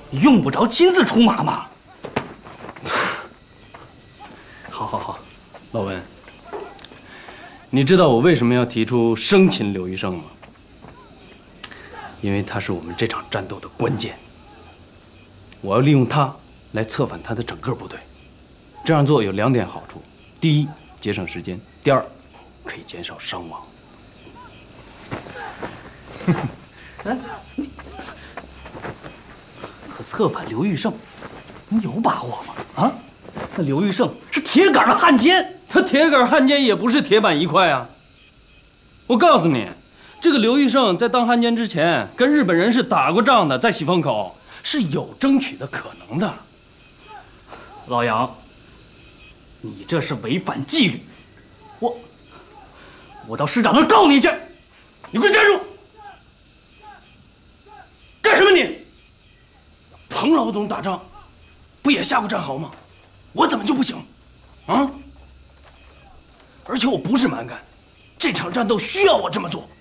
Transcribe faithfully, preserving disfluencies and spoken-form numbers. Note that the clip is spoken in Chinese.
你用不着亲自出马嘛。 好，好，好，老文，你知道我为什么要提出生擒刘玉胜吗？因为他是我们这场战斗的关键。我要利用他来策反他的整个部队。这样做有两点好处：第一，节省时间；第二，可以减少伤亡。 哎，你可策反刘玉胜，你有把握吗？啊，那刘玉胜是铁杆的汉奸， 他铁杆汉奸也不是铁板一块啊！我告诉你，这个刘玉胜在当汉奸之前，跟日本人是打过仗的，在喜峰口是有争取的可能的。 老杨，你这是违反纪律，我我到师长那儿告你去！你给我站住！干什么你？ 彭老总打仗，不也下过战壕吗？我怎么就不行？啊！而且我不是蛮干，这场战斗需要我这么做。